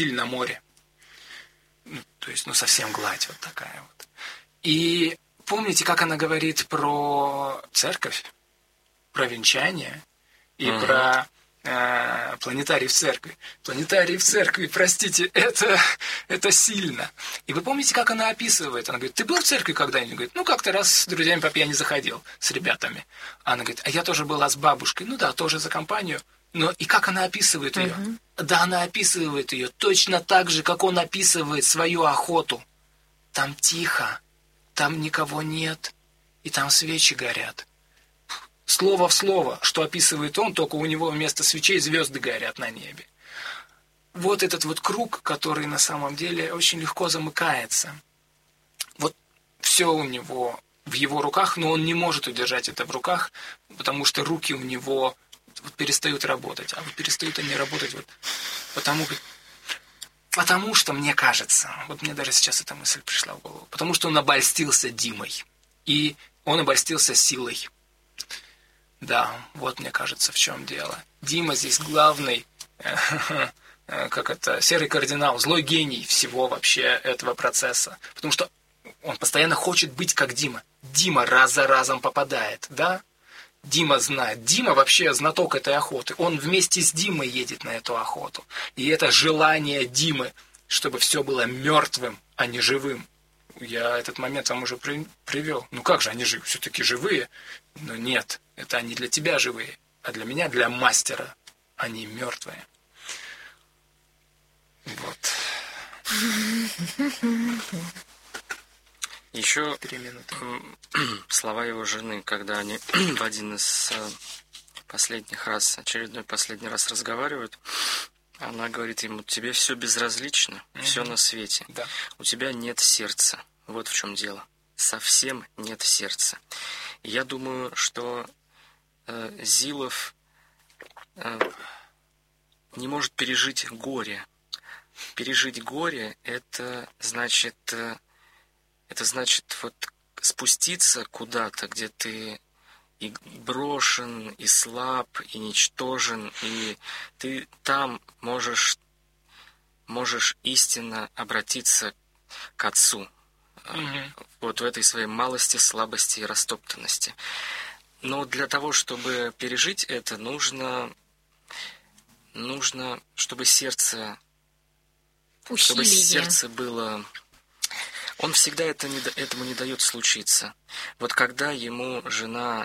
на море. То есть, совсем гладь вот такая вот. И помните, как она говорит про церковь, про венчание и про планетарий в церкви. Планетарий в церкви, простите, это сильно. И вы помните, как она описывает? Она говорит, ты был в церкви когда-нибудь? Говорит, как-то раз с друзьями по пьяни заходил, с ребятами. Она говорит, а я тоже была с бабушкой. Тоже за компанию. Но и как она описывает ее? Да, она описывает ее точно так же, как он описывает свою охоту. Там тихо, там никого нет, и там свечи горят. Слово в слово, что описывает он, только у него вместо свечей звезды горят на небе. Вот этот вот круг, который на самом деле очень легко замыкается. Вот все у него в его руках, но он не может удержать это в руках, потому что руки у него перестают работать. А вот перестают они работать потому что, мне кажется, мне даже сейчас эта мысль пришла в голову, потому что он обольстился Димой. И он обольстился силой. Да, мне кажется, в чем дело. Дима здесь главный, серый кардинал, злой гений всего вообще этого процесса. Потому что он постоянно хочет быть как Дима. Дима раз за разом попадает, да? Дима знает. Дима вообще знаток этой охоты. Он вместе с Димой едет на эту охоту. И это желание Димы, чтобы все было мертвым, а не живым. Я этот момент вам уже привел. Как же они живы? Все-таки живые. Но нет, это они для тебя живые. А для меня, для мастера, они мертвые. Вот. Еще слова его жены, когда они в один из очередной последний раз разговаривают, она говорит ему, тебе все безразлично, все на свете. Да. У тебя нет сердца. Вот в чем дело. Совсем нет сердца. И я думаю, что Зилов не может пережить горе. Пережить горе – это значит спуститься куда-то, где ты и брошен, и слаб, и ничтожен, и ты там можешь истинно обратиться к Отцу. Вот в этой своей малости, слабости и растоптанности. Но для того, чтобы пережить это, нужно чтобы сердце было... Он всегда этому не дает случиться. Вот когда ему жена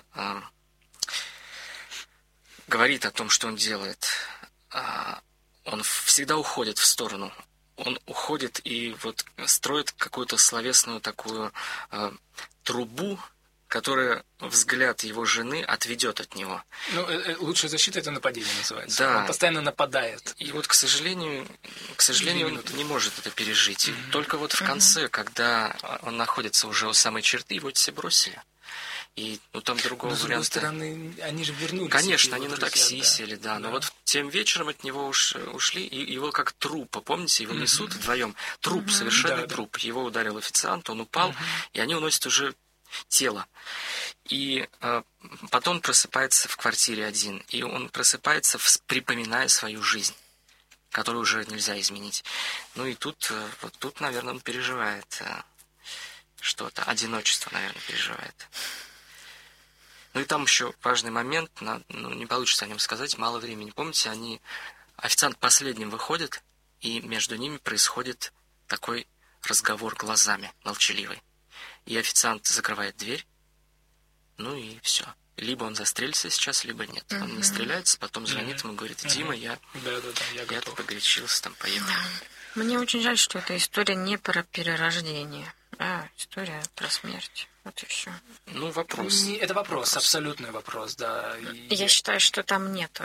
говорит о том, что он делает, он всегда уходит в сторону. Он уходит и строит какую-то словесную такую трубу, которая взгляд его жены отведет от него. Лучшая защита – это нападение называется. Да. Он постоянно нападает. И к сожалению, он не может это пережить. Только в конце, когда он находится уже у самой черты, его все бросили. И там другого варианта. С другой стороны, они же вернулись. Конечно, они на такси сели, да. Но тем вечером от него ушли, и его как трупа, помните, его несут вдвоем. Труп, совершенный труп. Его ударил официант, он упал, и они уносят уже тело. И потом просыпается в квартире один. И он просыпается, припоминая свою жизнь, которую уже нельзя изменить. И тут, наверное, он переживает что-то. Одиночество, наверное, переживает. И там еще важный момент, не получится о нем сказать, мало времени. Помните, официант последним выходит, и между ними происходит такой разговор глазами, молчаливый. И официант закрывает дверь, и все. Либо он застрелится сейчас, либо нет. Он не стреляется, потом звонит ему и говорит, Дима, я погорячился, поехал. Да. Мне очень жаль, что эта история не про перерождение, а история про смерть. Вот и все. Вопрос. Это вопрос, абсолютный вопрос, да. Я считаю, что там нету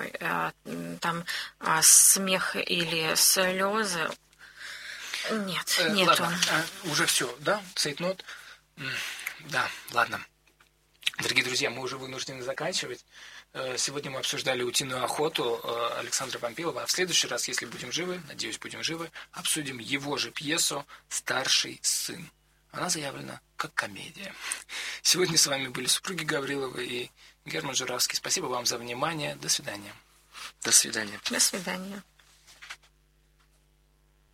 смех или слезы. Нет, нету. Ладно, уже все, да? Цейтнот? Да, ладно. Дорогие друзья, мы уже вынуждены заканчивать. Сегодня мы обсуждали «Утиную охоту» Александра Пампилова. А в следующий раз, если будем живы, надеюсь, будем живы, обсудим его же пьесу «Старший сын». Она заявлена как комедия. Сегодня с вами были супруги Гавриловы и Герман Журавский. Спасибо вам за внимание. До свидания. До свидания. До свидания.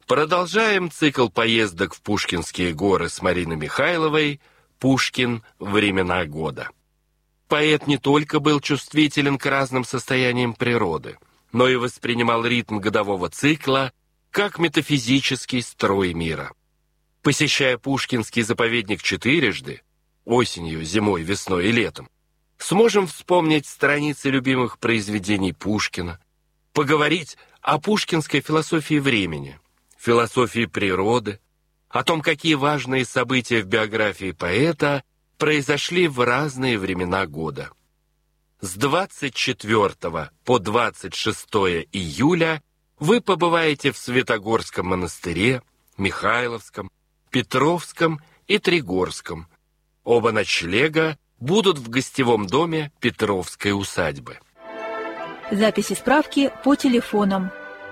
Продолжаем цикл поездок в Пушкинские горы с Мариной Михайловой «Пушкин. Времена года». Поэт не только был чувствителен к разным состояниям природы, но и воспринимал ритм годового цикла как метафизический строй мира. Посещая Пушкинский заповедник четырежды, осенью, зимой, весной и летом, сможем вспомнить страницы любимых произведений Пушкина, поговорить о пушкинской философии времени, философии природы, о том, какие важные события в биографии поэта произошли в разные времена года. С 24 по 26 июля вы побываете в Святогорском монастыре, Михайловском, Петровском и Тригорском. Оба ночлега будут в гостевом доме Петровской усадьбы. Записи справки по телефонам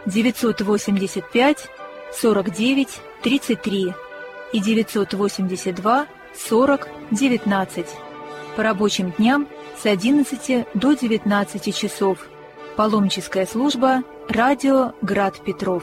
985 49 33 и 982 40 19. По рабочим дням с 11 до 19 часов. Паломническая служба «Радио Град Петров».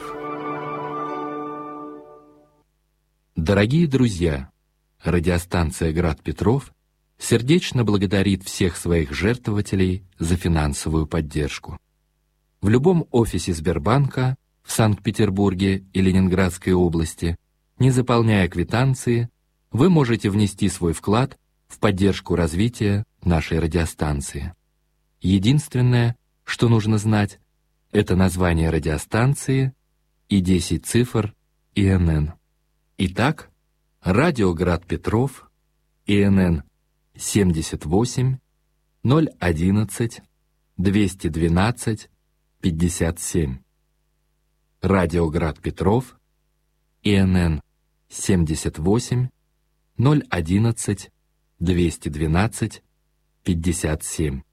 Дорогие друзья, радиостанция «Град Петров» сердечно благодарит всех своих жертвователей за финансовую поддержку. В любом офисе Сбербанка в Санкт-Петербурге и Ленинградской области, не заполняя квитанции, вы можете внести свой вклад в поддержку развития нашей радиостанции. Единственное, что нужно знать, это название радиостанции и 10 цифр ИНН. Итак, радио Град Петров, ИНН 78 011 212 57. Радио Град Петров, ИНН 78 011 212 57.